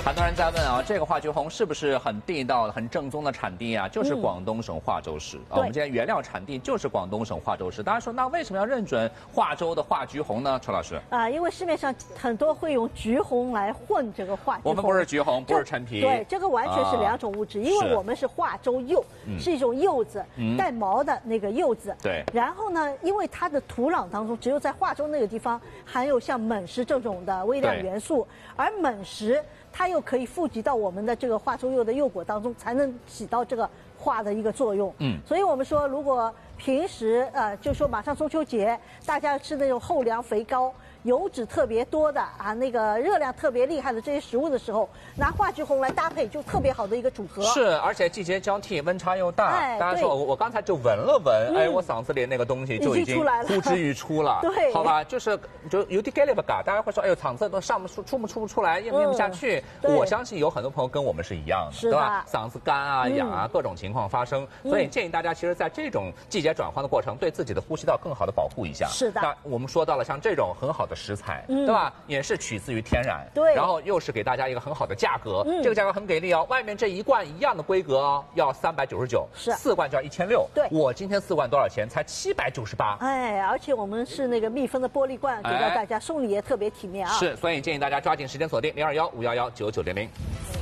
很多人在问啊，这个化菊红是不是很地道、很正宗的产地啊？就是广东省化州市啊。我们今天原料产地就是广东省化州市。大家说，那为什么要认准化州的化菊红呢？邱老师因为市面上很多会用菊红来混这个化菊红。 我们不是菊红，不是陈皮。 对，这个完全是两种物质，因为我们是化州柚，是一种柚子，带毛的那个柚子。 对。 然后呢，因为它的土壤当中只有在化州那个地方含有像锰石这种的微量元素，而锰石它又可以富集到我们的这个化州柚的柚果当中，才能起到这个化的一个作用。所以我们说，如果平时就说马上中秋节，大家吃那种厚粮肥膏、油脂特别多的那个热量特别厉害的这些食物的时候，拿化菊红来搭配，就特别好的一个组合。 是，而且季节交替，温差又大。大家说我刚才就闻了闻，我嗓子里那个东西就已经呼之欲出了。 对， 好吧，就有点给力吧嘎。大家会说，哎呦，嗓子都出不出来，咽不下去。我相信有很多朋友跟我们是一样的，对吧？嗓子干啊、痒啊，各种情况发生。所以建议大家，其实在这种季节转换的过程，对自己的呼吸道更好的保护一下。 是的。 那我们说到了像这种很好的食材，对吧？也是取自于天然， 对， 然后又是给大家一个很好的价格，这个价格很给力哦。外面这一罐一样的规格哦，要399， 是 4罐就要1600。 对， 我今天4罐多少钱？才798。 而且我们是那个密封的玻璃罐，给到大家，送礼也特别体面啊。 是，所以建议大家抓紧时间锁定021-511-9900。